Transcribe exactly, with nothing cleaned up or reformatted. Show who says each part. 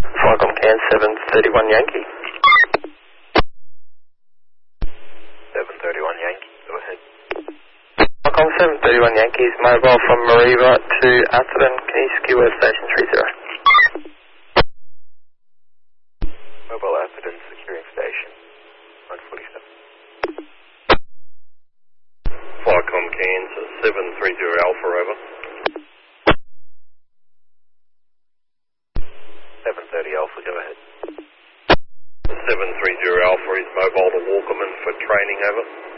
Speaker 1: Flycom Can seven thirty-one Yankee.
Speaker 2: seven thirty-one Yankee, go ahead.
Speaker 1: Flycom seven thirty-one Yankees, mobile from Mariva to Atherton, can you skew West Station three zero?
Speaker 2: Mobile Atherton securing station, one forty-seven.
Speaker 3: Flycom Cairns seven three zero Alpha, over.
Speaker 2: seven thirty Alpha, go ahead.
Speaker 3: seven three zero Alpha is mobile to Walkerman for training, over.